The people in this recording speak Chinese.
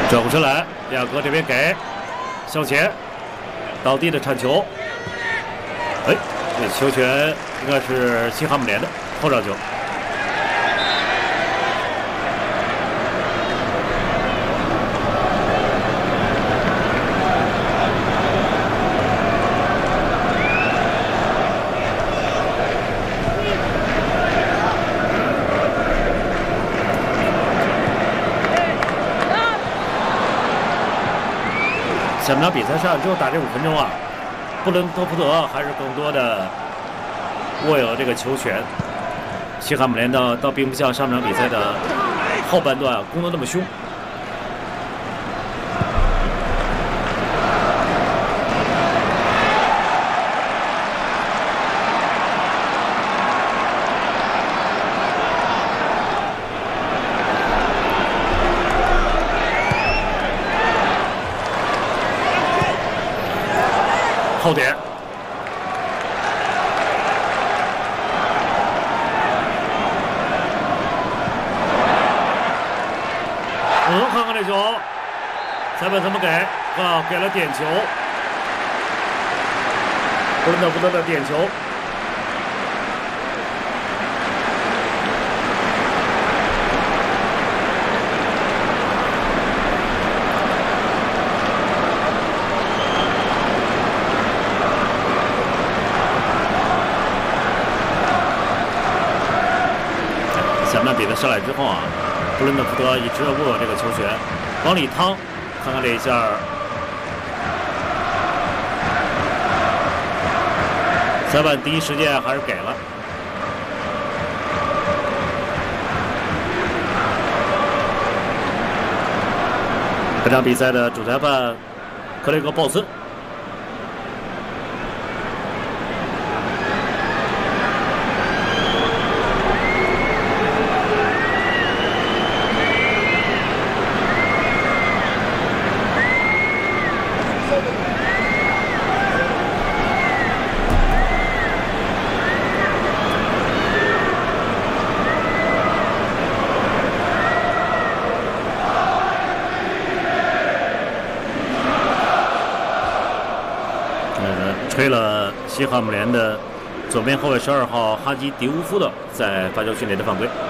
转过身来，亚哥这边给向前倒地的铲球，哎，这球权应该是西汉姆联的后场球。下半场比赛上之后打这5分钟啊，布伦特福德还是更多的握有这个球权。西汉姆联呢，倒并不像上半场比赛的后半段攻得那么凶。后点，看看这球，裁判怎么给？给了点球，布伦特福德的点球。下半比赛上来之后啊，布伦特福德一直握有这个球权，往里趟，看看这一下，裁判第一时间还是给了。本场比赛的主裁判克雷格·鲍森。吹了西汉姆联的左边后卫12号哈基迪乌夫的在罚球区内的犯规。